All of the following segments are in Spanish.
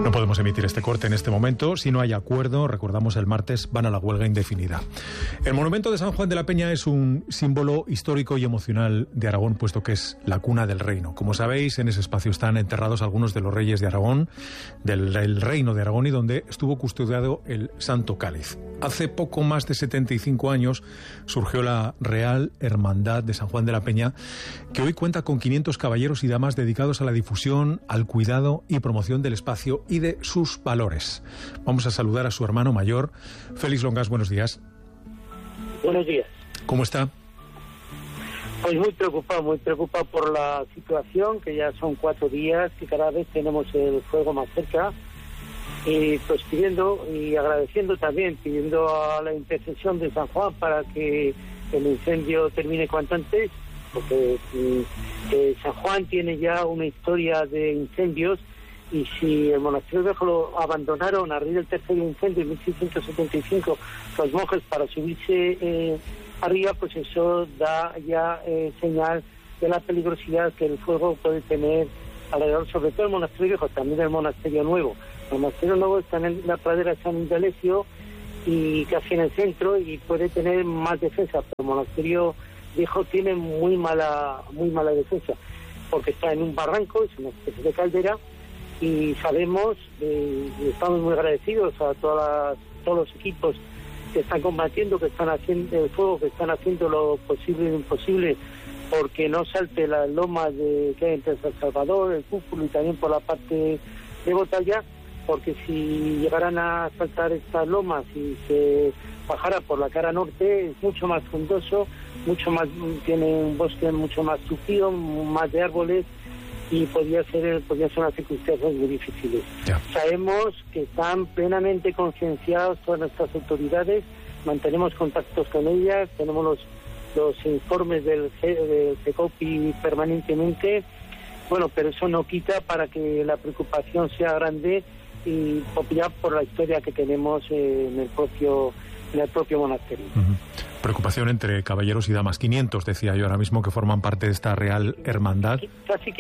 No podemos emitir este corte en este momento. Si no hay acuerdo, recordamos, el martes van a la huelga indefinida. El monumento de San Juan de la Peña es un símbolo histórico y emocional de Aragón, puesto que es la cuna del reino. Como sabéis, en ese espacio están enterrados algunos de los reyes de Aragón, del reino de Aragón, y donde estuvo custodiado el Santo Cáliz. Hace poco más de 75 años surgió la Real Hermandad de San Juan de la Peña, que hoy cuenta con 500 caballeros y damas dedicados a la difusión, al cuidado y promoción del espacio y de sus valores. Vamos a saludar a su hermano mayor, Félix Longas. Buenos días. Buenos días. ¿Cómo está? Pues muy preocupado por la situación, que ya son 4 días, que cada vez tenemos el fuego más cerca, y pues pidiendo y agradeciendo también, pidiendo a la intercesión de San Juan para que el incendio termine cuanto antes, porque San Juan tiene ya una historia de incendios, y si el monasterio viejo lo abandonaron a raíz del tercer incendio en 1675 los monjes para subirse arriba, pues eso da ya señal de la peligrosidad que el fuego puede tener alrededor, sobre todo el monasterio viejo, también el monasterio nuevo. El monasterio nuevo está en la pradera de San Indalecio y casi en el centro, y puede tener más defensa, pero el monasterio viejo tiene muy mala defensa, porque está en un barranco, es una especie de caldera, y sabemos, estamos muy agradecidos a todos los equipos que están combatiendo, que están haciendo el fuego, que están haciendo lo posible e imposible porque no salte las lomas que hay entre San Salvador, el Cúpulo y también por la parte de Botalla, porque si llegaran a saltar estas lomas y se bajara por la cara norte, es mucho más frondoso, tiene un bosque mucho más tupido, más de árboles, y podría ser unas circunstancias muy difíciles. Ya. Sabemos que están plenamente concienciados todas nuestras autoridades, mantenemos contactos con ellas, tenemos los informes del CECOPI permanentemente, pero eso no quita para que la preocupación sea grande, y ya por la historia que tenemos en el propio monasterio. Uh-huh. Preocupación entre caballeros y damas. 500, decía yo ahora mismo, que forman parte de esta Real Hermandad. Casi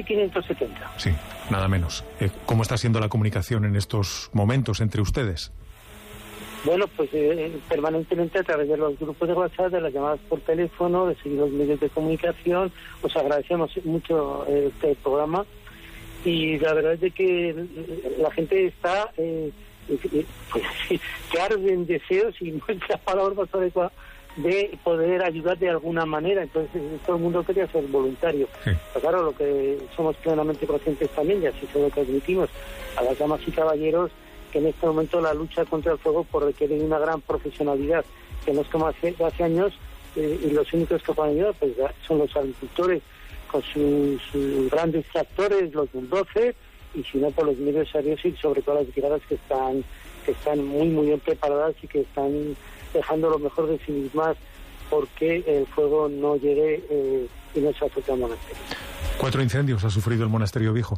570. Sí, nada menos. ¿Cómo está siendo la comunicación en estos momentos entre ustedes? Bueno, pues permanentemente a través de los grupos de WhatsApp, de las llamadas por teléfono, de seguir los medios de comunicación. Os agradecemos mucho este programa, y la verdad es de que la gente está que arde en deseos, y no es la palabra más adecuada, de poder ayudar de alguna manera. Entonces todo el mundo quería ser voluntario. Sí. Pero claro, lo que somos plenamente conscientes también, y así se lo transmitimos a las damas y caballeros, que en este momento la lucha contra el fuego requiere una gran profesionalidad, que no es como hace años, y los únicos que pueden ayudar pues son los agricultores con sus grandes tractores, los bulldozers, y si no por los medios serios, y sobre todo las brigadas que están muy bien preparadas y que están dejando lo mejor de sí mismas porque el fuego no llegue y no se afecte al monasterio. 4 incendios ha sufrido el monasterio viejo.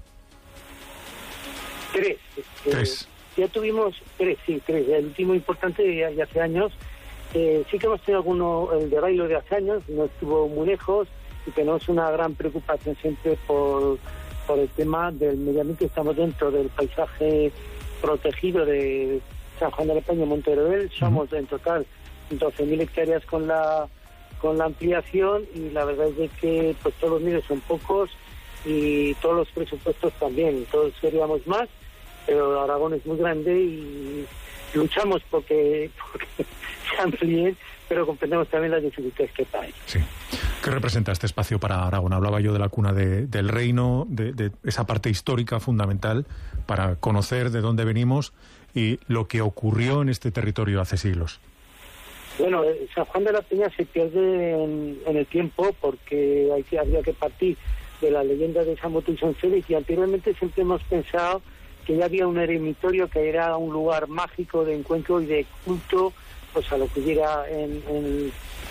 3. Ya tuvimos 3. El último importante ya hace años. Sí que hemos tenido alguno, el de Bailo de hace años, no estuvo muy lejos, y tenemos una gran preocupación siempre por el tema del medio ambiente. Estamos dentro del paisaje protegido de San Juan de la Peña, Monteroel. Somos en total 12.000 hectáreas con la ampliación, y la verdad es de que pues todos los medios son pocos y todos los presupuestos también. Todos queríamos más, pero Aragón es muy grande y luchamos porque se amplíen, pero comprendemos también las dificultades que hay. Sí. ¿Qué representa este espacio para Aragón? Hablaba yo de la cuna del reino, de esa parte histórica fundamental para conocer de dónde venimos y lo que ocurrió en este territorio hace siglos. Bueno, San Juan de la Peña se pierde en el tiempo, porque había que partir de la leyenda de San Boto y San Félix, y anteriormente siempre hemos pensado que ya había un eremitorio, que era un lugar mágico de encuentro y de culto, pues a lo que hubiera en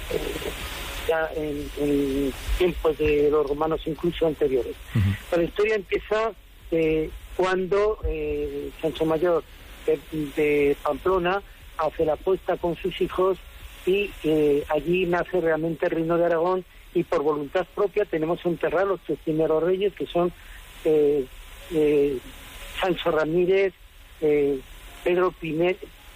tiempos de los romanos, incluso anteriores. Uh-huh. Pero la historia empieza cuando Sancho Mayor de Pamplona hace la apuesta con sus hijos, y allí nace realmente el Reino de Aragón, y por voluntad propia tenemos enterrados los 3 primeros reyes, que son Sancho Ramírez, Pedro I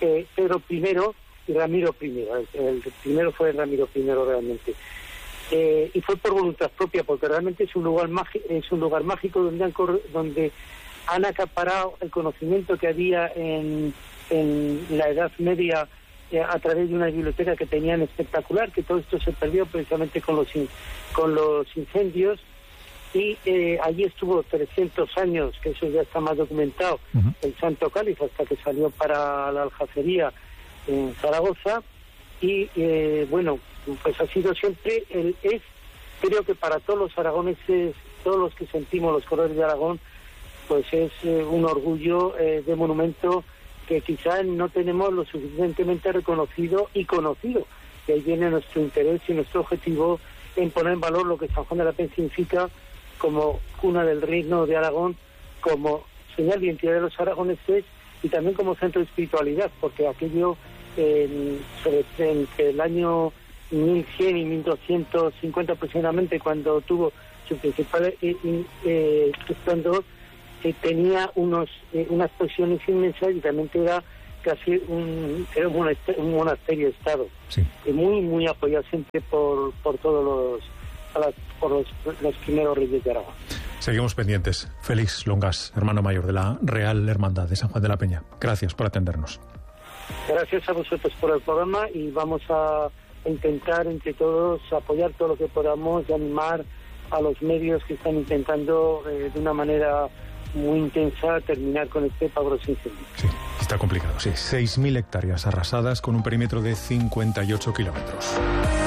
y Ramiro I. El primero fue Ramiro I realmente. Y fue por voluntad propia, porque realmente es un lugar mágico donde han acaparado el conocimiento que había en la Edad Media a través de una biblioteca que tenían espectacular, que todo esto se perdió precisamente con los incendios, y allí estuvo 300 años, que eso ya está más documentado, el Santo Cáliz, hasta que salió para la Aljafería en Zaragoza. Y bueno, pues ha sido siempre, creo que para todos los aragoneses, todos los que sentimos los colores de Aragón, pues es un orgullo de monumento que quizás no tenemos lo suficientemente reconocido y conocido. Y ahí viene nuestro interés y nuestro objetivo en poner en valor lo que San Juan de la Peña significa como cuna del Reino de Aragón, como señal de identidad de los aragoneses y también como centro de espiritualidad, porque aquello entre el año 1100 y 1250 aproximadamente, cuando tuvo su principal esplendor, tenía unas posesiones inmensas y también era casi un monasterio de Estado. Sí. Muy apoyado siempre por todos los primeros reyes de Aragón. Seguimos pendientes. Félix Longas, hermano mayor de la Real Hermandad de San Juan de la Peña. Gracias por atendernos. Gracias a vosotros por el programa, y vamos a intentar entre todos apoyar todo lo que podamos y animar a los medios que están intentando de una manera muy intensa terminar con este pavoroso incendio. Sí, está complicado, sí. 6.000 hectáreas arrasadas con un perímetro de 58 kilómetros.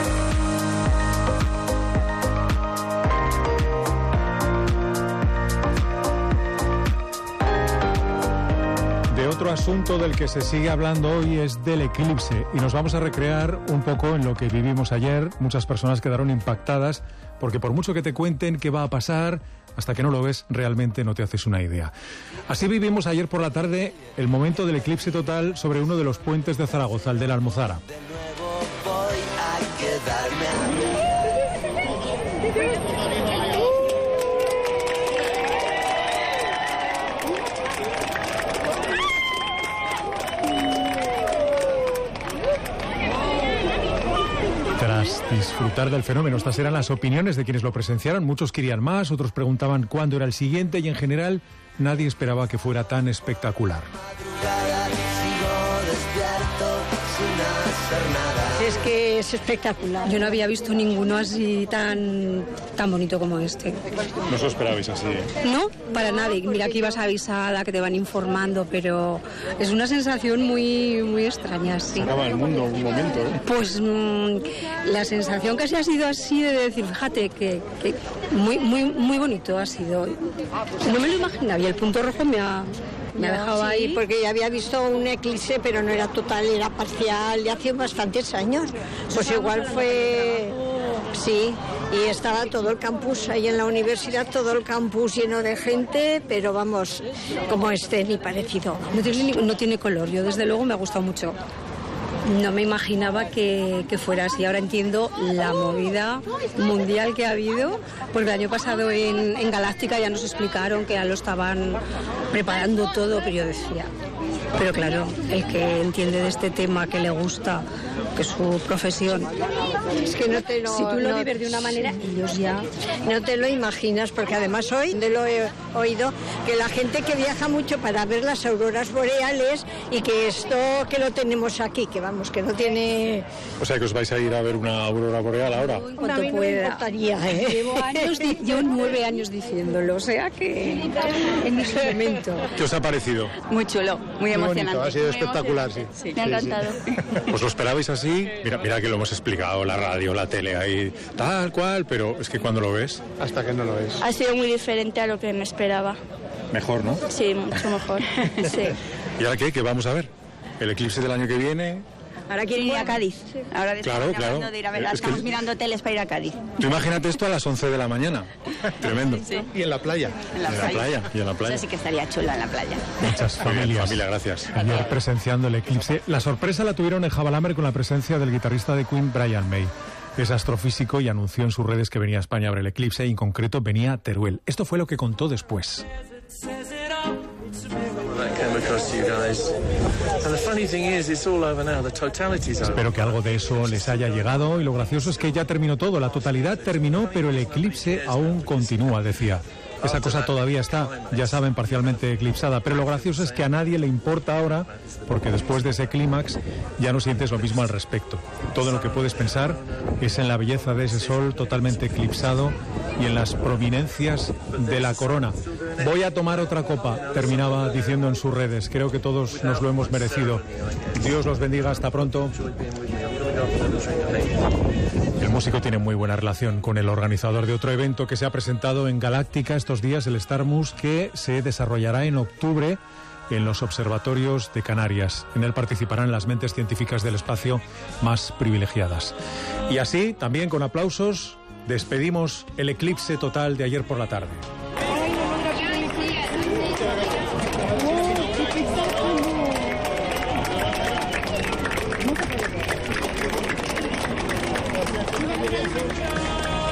Otro asunto del que se sigue hablando hoy es del eclipse, y nos vamos a recrear un poco en lo que vivimos ayer. Muchas personas quedaron impactadas porque por mucho que te cuenten qué va a pasar, hasta que no lo ves realmente no te haces una idea. Así vivimos ayer por la tarde el momento del eclipse total sobre uno de los puentes de Zaragoza, el de la Almozara. De nuevo voy a quedarme. Tras disfrutar del fenómeno, estas eran las opiniones de quienes lo presenciaron. Muchos querían más, otros preguntaban cuándo era el siguiente, y en general nadie esperaba que fuera tan espectacular. Es que es espectacular. Yo no había visto ninguno así tan bonito como este. ¿No os lo esperabais así? No, para nada. Mira que ibas avisada, que te van informando, pero es una sensación muy extraña, sí. Se acaba el mundo en un momento, ¿eh? Pues la sensación casi ha sido así, de decir, fíjate, que muy bonito ha sido. No me lo imaginaba, y el punto rojo me ha dejado ahí. Porque ya había visto un eclipse, pero no era total, era parcial, de hace bastantes años. Pues igual fue... Sí, y estaba todo el campus ahí en la universidad, todo el campus lleno de gente, pero vamos, como este, ni parecido. No tiene color, yo desde luego me ha gustado mucho. No me imaginaba que fuera así. Ahora entiendo la movida mundial que ha habido, porque el año pasado en Galáctica ya nos explicaron que ya lo estaban preparando todo, pero yo decía... Pero claro, el que entiende de este tema, que le gusta, que es su profesión, es que no te lo... Si tú lo vives de una manera, ellos ya... No te lo imaginas, porque además hoy lo he oído, que la gente que viaja mucho para ver las auroras boreales, y que esto que lo tenemos aquí, que vamos, que no tiene... O sea, que os vais a ir a ver una aurora boreal ahora. En cuanto pueda. Llevo 9 años diciéndolo, o sea que en ese momento. ¿Qué os ha parecido? Muy chulo, muy emocionante. Bonito, ha sido espectacular, sí. Me ha encantado. ¿Os lo esperabais así? Mira que lo hemos explicado, la radio, la tele, ahí, tal cual, pero es que cuando lo ves... Hasta que no lo ves. Ha sido muy diferente a lo que me esperaba. Mejor, ¿no? Sí, mucho mejor. Sí. ¿Y ahora qué? ¿Qué vamos a ver? ¿El eclipse del año que viene? Ahora quieren ir a Cádiz. Ahora claro. de ir a verla. Estamos mirando hoteles para ir a Cádiz. Tú imagínate esto a las 11 de la mañana. Tremendo. Sí. Y en la playa. En la playa. Y en la playa. Eso sí que estaría chula en la playa. Muchas familias. Familia, gracias. Ayer presenciando el eclipse. La sorpresa la tuvieron en Jabalamer con la presencia del guitarrista de Queen, Brian May. Es astrofísico y anunció en sus redes que venía a España a ver el eclipse, y en concreto venía a Teruel. Esto fue lo que contó después. Espero que algo de eso les haya llegado, y lo gracioso es que ya terminó todo, la totalidad terminó, pero el eclipse aún continúa, decía. Esa cosa todavía está, ya saben, parcialmente eclipsada, pero lo gracioso es que a nadie le importa ahora, porque después de ese clímax ya no sientes lo mismo al respecto. Todo lo que puedes pensar es en la belleza de ese sol totalmente eclipsado y en las prominencias de la corona. Voy a tomar otra copa, terminaba diciendo en sus redes. Creo que todos nos lo hemos merecido. Dios los bendiga, hasta pronto. El músico tiene muy buena relación con el organizador de otro evento que se ha presentado en Galáctica estos días, el Starmus, que se desarrollará en octubre en los observatorios de Canarias. En él participarán las mentes científicas del espacio más privilegiadas. Y así, también con aplausos, despedimos el eclipse total de ayer por la tarde.